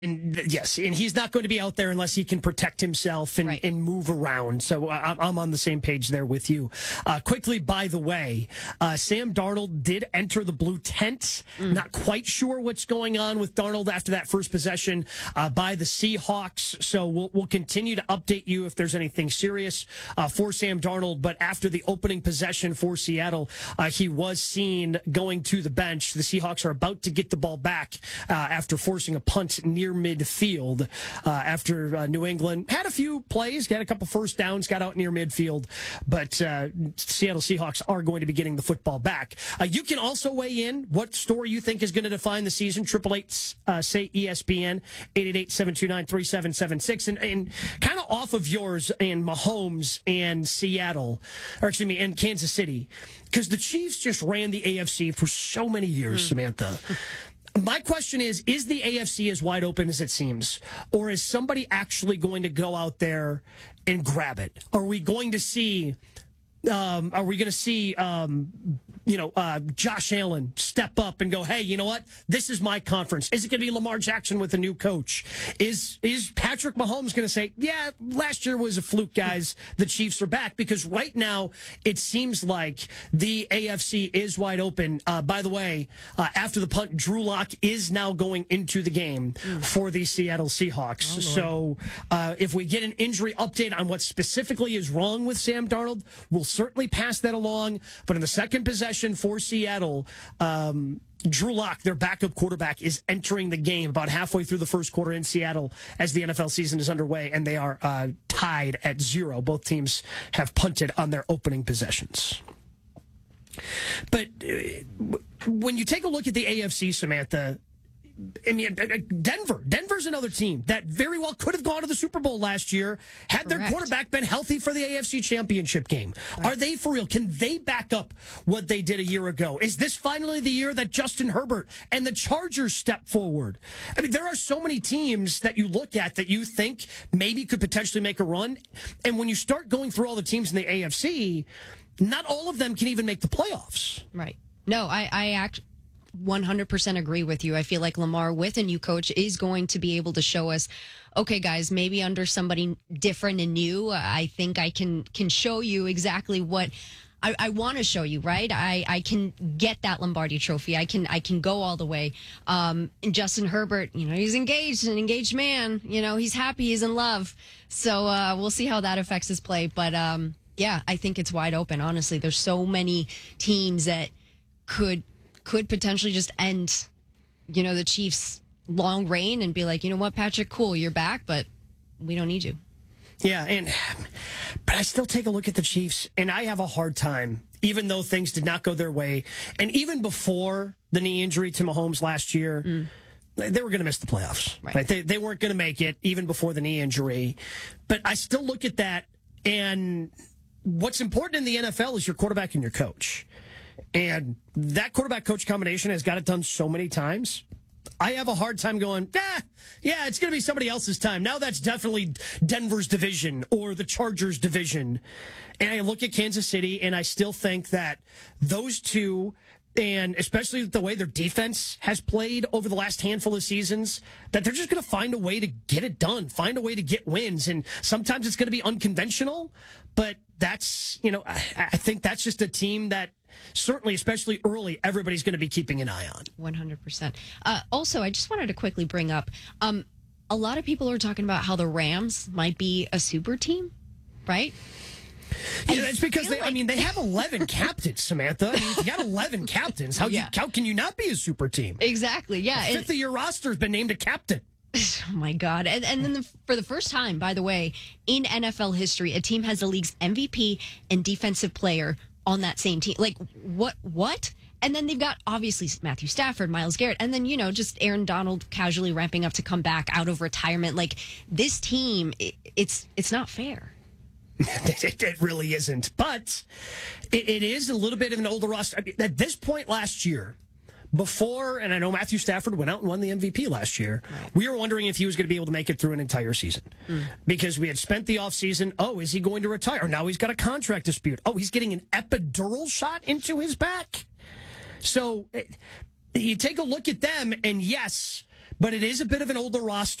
And yes, and he's not going to be out there unless he can protect himself and move around. So I'm on the same page there with you. Quickly, by the way, Sam Darnold did enter the blue tent. Not quite sure what's going on with Darnold after that first possession by the Seahawks. So we'll continue to update you if there's anything serious for Sam Darnold. But after the opening possession for Seattle, he was seen going to the bench. The Seahawks are about to get the ball back after forcing a punt near midfield after New England had a few plays, got a couple first downs, got out near midfield, but Seattle Seahawks are going to be getting the football back. You can also weigh in what story you think is going to define the season. 888 say ESPN 888-729-3776 and kind of off of yours and Mahomes and Seattle, or excuse me, and Kansas City, because the Chiefs just ran the AFC for so many years, Samantha. My question is the AFC as wide open as it seems? Or is somebody actually going to go out there and grab it? Are we going to see Josh Allen step up and go, hey, you know what? This is my conference. Is it going to be Lamar Jackson with a new coach? Is Patrick Mahomes going to say, yeah, last year was a fluke, guys. The Chiefs are back? Because right now it seems like the AFC is wide open. By the way, after the punt, Drew Lock is now going into the game for the Seattle Seahawks. So if we get an injury update on what specifically is wrong with Sam Darnold, we'll certainly pass that along. But in the second possession for Seattle, Drew Lock, their backup quarterback, is entering the game about halfway through the first quarter in Seattle as the NFL season is underway, and they are tied at 0. Both teams have punted on their opening possessions. But when you take a look at the AFC, Samantha, I mean, Denver's another team that very well could have gone to the Super Bowl last year had their quarterback been healthy for the AFC Championship game. Are they for real? Can they back up what they did a year ago? Is this finally the year that Justin Herbert and the Chargers step forward? I mean, there are so many teams that you look at that you think maybe could potentially make a run. And when you start going through all the teams in the AFC, not all of them can even make the playoffs. Right. No, I actually 100% agree with you. I feel like Lamar, with a new coach, is going to be able to show us, okay, guys, maybe under somebody different and new, I think I can show you exactly what I want to show you, right? I can get that Lombardi trophy. I can go all the way. And Justin Herbert, he's engaged, an engaged man. He's happy, he's in love. So we'll see how that affects his play. But yeah, I think it's wide open. Honestly, there's so many teams that could potentially just end, the Chiefs' long reign and be like, you know what, Patrick, cool, you're back, but we don't need you. Yeah, but I still take a look at the Chiefs, and I have a hard time, even though things did not go their way. And even before the knee injury to Mahomes last year, they were going to miss the playoffs. Right? They weren't going to make it, even before the knee injury. But I still look at that, and what's important in the NFL is your quarterback and your coach. And that quarterback-coach combination has got it done so many times. I have a hard time going, yeah, it's going to be somebody else's time. Now that's definitely Denver's division or the Chargers' division. And I look at Kansas City, and I still think that those two, and especially the way their defense has played over the last handful of seasons, that they're just going to find a way to get it done, find a way to get wins. And sometimes it's going to be unconventional, but that's, I think that's just a team that certainly, especially early, everybody's going to be keeping an eye on. 100%. Also, I just wanted to quickly bring up, a lot of people are talking about how the Rams might be a super team, right? Yeah, it's because they have 11 captains, Samantha. I mean, if you got 11 captains, how can you not be a super team? Exactly, yeah. A fifth of your roster has been named a captain. Oh, my God. And then for the first time, by the way, in NFL history, a team has the league's MVP and defensive player on that same team. Like, what? And then they've got, obviously, Matthew Stafford, Myles Garrett, and then, just Aaron Donald casually ramping up to come back out of retirement. Like, this team, it's not fair. It really isn't. But it is a little bit of an older roster. I mean, at this point last year, before, and I know Matthew Stafford went out and won the MVP last year, we were wondering if he was going to be able to make it through an entire season. Because we had spent the offseason, is he going to retire? Now he's got a contract dispute. He's getting an epidural shot into his back. So you take a look at them, and yes, but it is a bit of an older roster.